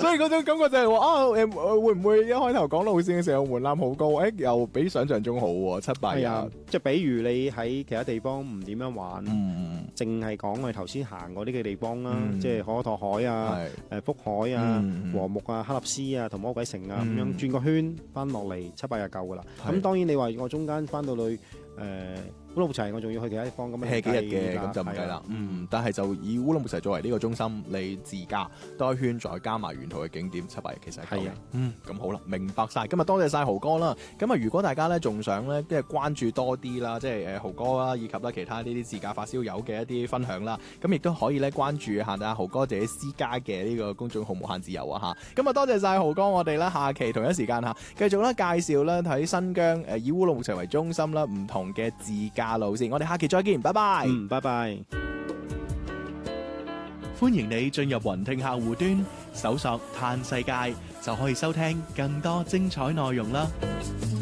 所以嗰種感覺就係話會唔會一開頭講路線嘅時候門檻好高？又比想象中好喎，700日。 即係比如你喺其他地方唔點樣玩，淨係講我哋頭先行過呢個地方啦，即係可可托海啊、福海啊、和睦啊、克立斯啊同魔鬼城啊，咁樣轉個圈翻落嚟700日夠噶啦。咁當然你話我中間翻到去烏魯木齊，我仲要去其他地方咁樣幾日嘅，咁就唔計啦。但係就以烏魯木齊作為呢個中心，你自駕多一圈，再加埋沿途嘅景點，700日其實係夠嘅。咁好啦，明白晒。今日多謝晒豪哥啦。咁啊，如果大家咧仲想咧即係關注多啲啦，即係豪哥啦，以及咧其他呢啲自駕發燒友嘅一啲分享啦，咁亦都可以咧關注下豪哥自己私家嘅呢個公眾號無限自由啊嚇。咁啊，多謝晒豪哥，我哋咧下期同一時間繼續咧介紹咧喺新疆以烏魯木齊為中心啦，唔同嘅自駕路線，我哋下期再見，拜拜。 拜拜。 歡迎你進入雲聽客戶端，搜索嘆世界，就可以收聽更多精彩內容啦。